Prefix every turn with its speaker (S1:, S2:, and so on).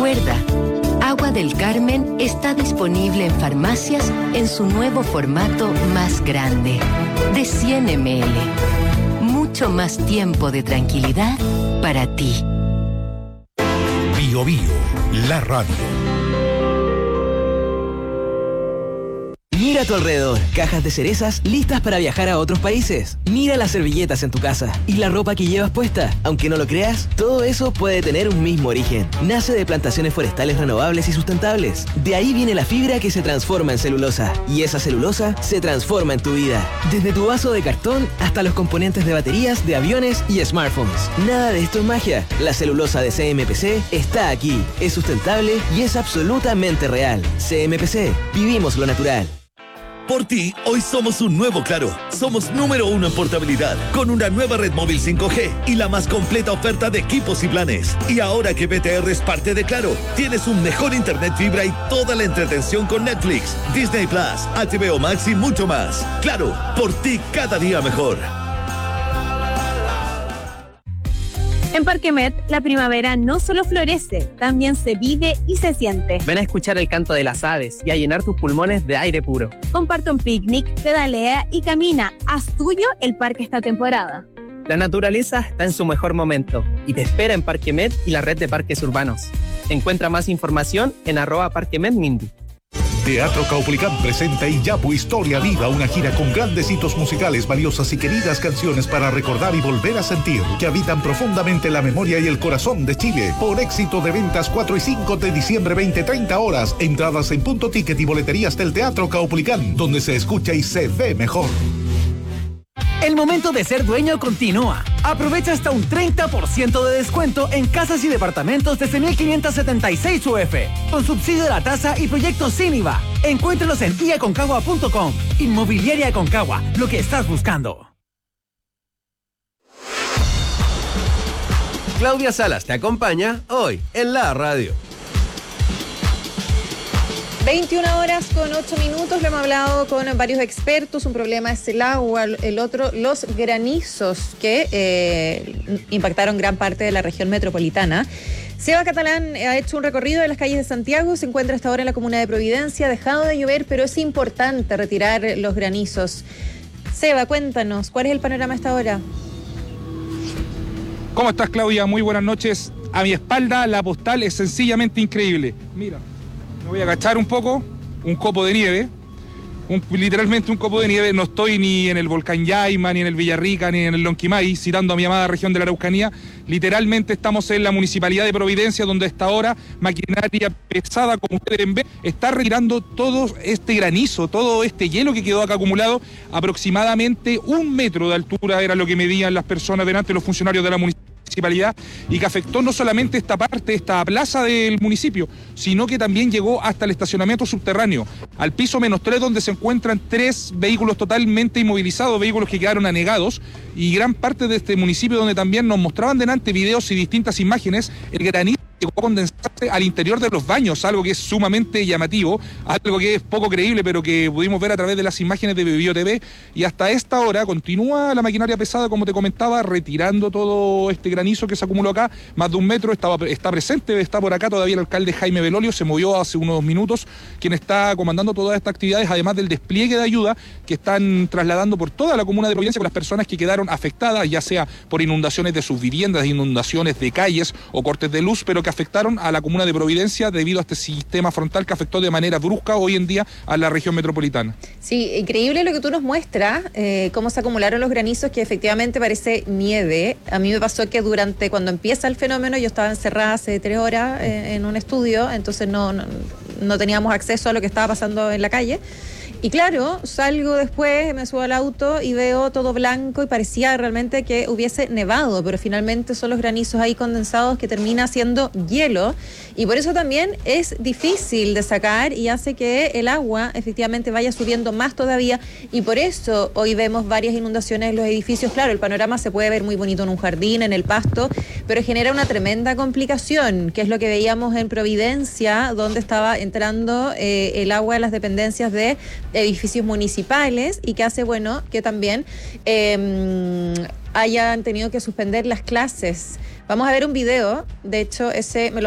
S1: Recuerda, Agua del Carmen está disponible en farmacias en su nuevo formato más grande, de 100 ml. Mucho más tiempo de tranquilidad para ti.
S2: Bio Bio, la radio.
S3: Mira a tu alrededor, cajas de cerezas listas para viajar a otros países. Mira las servilletas en tu casa y la ropa que llevas puesta. Aunque no lo creas, todo eso puede tener un mismo origen. Nace de plantaciones forestales renovables y sustentables. De ahí viene la fibra que se transforma en celulosa. Y esa celulosa se transforma en tu vida. Desde tu vaso de cartón hasta los componentes de baterías, de aviones y smartphones. Nada de esto es magia. La celulosa de CMPC está aquí. Es sustentable y es absolutamente real. CMPC, vivimos lo natural.
S4: Por ti, hoy somos un nuevo Claro. Somos número 1 en portabilidad, con una nueva red móvil 5G y la más completa oferta de equipos y planes. Y ahora que BTR es parte de Claro, tienes un mejor internet fibra y toda la entretención con Netflix, Disney Plus, HBO Max y mucho más. Claro, por ti cada día mejor.
S5: En Parque Met, la primavera no solo florece, también se vive y se siente.
S6: Ven a escuchar el canto de las aves y a llenar tus pulmones de aire puro.
S5: Comparte un picnic, pedalea y camina. Haz tuyo el parque esta temporada.
S6: La naturaleza está en su mejor momento y te espera en Parque Met y la red de parques urbanos. Encuentra más información en @parquemetmindy.
S2: Teatro Caupolicán presenta Iyapu Historia Viva, una gira con grandes hitos musicales, valiosas y queridas canciones para recordar y volver a sentir, que habitan profundamente la memoria y el corazón de Chile. Por éxito de ventas 4 y 5 de diciembre, 20-30 horas. Entradas en Punto Ticket y boleterías del Teatro Caupolicán, donde se escucha y se ve mejor.
S7: El momento de ser dueño continúa. Aprovecha hasta un 30% de descuento en casas y departamentos desde 1.576 UF, con subsidio de la tasa y proyectos sin IVA. Encuéntralos en iaconcagua.com. Inmobiliaria Aconcagua, lo que estás buscando.
S8: Claudia Salas te acompaña hoy en la radio.
S9: 21:08. Lo hemos hablado con varios expertos. Un problema es el agua, el otro, los granizos que impactaron gran parte de la región metropolitana. Seba Catalán ha hecho un recorrido de las calles de Santiago. Se encuentra hasta ahora en la comuna de Providencia. Ha dejado de llover, pero es importante retirar los granizos. Seba, cuéntanos, ¿cuál es el panorama hasta ahora?
S10: ¿Cómo estás, Claudia? Muy buenas noches. A mi espalda la postal es sencillamente increíble. Mira. Me voy a agachar un poco, un copo de nieve, literalmente un copo de nieve. No estoy ni en el volcán Yaima, ni en el Villarrica, ni en el Lonquimay, citando a mi amada región de la Araucanía. Literalmente estamos en la municipalidad de Providencia, donde a esta hora maquinaria pesada, como ustedes ven, está retirando todo este granizo, todo este hielo que quedó acá acumulado. Aproximadamente 1 metro de altura era lo que medían las personas delante de los funcionarios de la municipalidad, y que afectó no solamente esta parte, esta plaza del municipio, sino que también llegó hasta el estacionamiento subterráneo, al piso -3, donde se encuentran 3 vehículos totalmente inmovilizados, vehículos que quedaron anegados, y gran parte de este municipio, donde también nos mostraban delante videos y distintas imágenes, el granizo llegó a condensarse al interior de los baños, algo que es sumamente llamativo, algo que es poco creíble, pero que pudimos ver a través de las imágenes de Bio TV. Y hasta esta hora continúa la maquinaria pesada, como te comentaba, retirando todo este granizo que se acumuló acá, más de 1 metro. Está presente, está por acá todavía el alcalde Jaime Belolio, se movió hace unos minutos, quien está comandando todas estas actividades, además del despliegue de ayuda que están trasladando por toda la comuna de Providencia con las personas que quedaron afectadas, ya sea por inundaciones de sus viviendas, inundaciones de calles o cortes de luz, pero que afectaron a la comuna de Providencia debido a este sistema frontal que afectó de manera brusca hoy en día a la región metropolitana.
S9: Sí, increíble lo que tú nos muestras, cómo se acumularon los granizos, que efectivamente parece nieve. A mí me pasó que cuando empieza el fenómeno, yo estaba encerrada hace 3 horas en un estudio, entonces no teníamos acceso a lo que estaba pasando en la calle. Y claro, salgo después, me subo al auto y veo todo blanco y parecía realmente que hubiese nevado, pero finalmente son los granizos ahí condensados que termina siendo hielo, y por eso también es difícil de sacar y hace que el agua efectivamente vaya subiendo más todavía, y por eso hoy vemos varias inundaciones en los edificios. Claro, el panorama se puede ver muy bonito en un jardín, en el pasto, pero genera una tremenda complicación, que es lo que veíamos en Providencia, donde estaba entrando el agua de las dependencias de edificios municipales, y que hace, bueno, que también hayan tenido que suspender las clases. Vamos a ver un video, de hecho ese me lo